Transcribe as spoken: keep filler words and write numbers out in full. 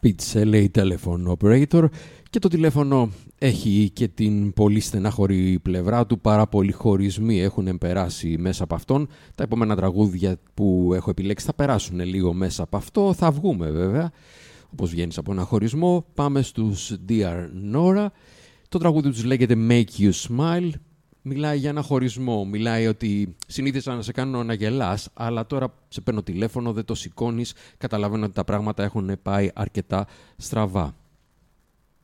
Pitch ελ έι Telephone Operator και το τηλέφωνο έχει και την πολύ στενάχωρη πλευρά του. Πάρα πολλοί χωρισμοί έχουν περάσει μέσα από αυτόν. Τα επόμενα τραγούδια που έχω επιλέξει θα περάσουν λίγο μέσα από αυτό. Θα βγούμε βέβαια, όπως βγαίνεις από ένα χωρισμό. Πάμε στους Dear Nora. Το τραγούδι τους λέγεται Make You Smile. Μιλάει για ένα χωρισμό. Μιλάει ότι συνήθισα να σε κάνω να γελάς, αλλά τώρα σε παίρνω τηλέφωνο, δεν το σηκώνεις. Καταλαβαίνω ότι τα πράγματα έχουν πάει αρκετά στραβά.